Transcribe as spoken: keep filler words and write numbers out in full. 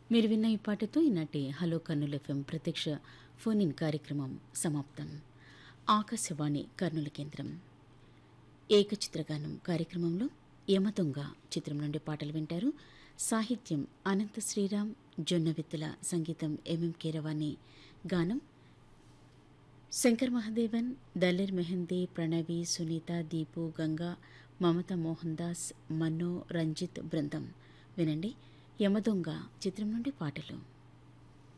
మీరు విన్న ఈ పాటతో ఈనాటి హలో కర్నూలు ఎఫ్ఎం ప్రత్యక్ష ఫోన్ ఇన్ కార్యక్రమం సమాప్తం. ఆకాశవాణి కర్నూలు కేంద్రం ఏకచిత్రగానం కార్యక్రమంలో యమదొంగ చిత్రం నుండి పాటలు వింటారు. సాహిత్యం అనంత శ్రీరామ్, జొన్నవిత్తుల, సంగీతం ఎంఎం కీరవాణి, గానం శంకర్ మహాదేవన్, దలేర్ మెహందీ, ప్రణవి, సునీత, దీపు, గంగా, మమత, మోహన్ దాస్, మన్నో, రంజిత్ బృందం. వినండి యమదొంగ చిత్రం నుండి పాటలు.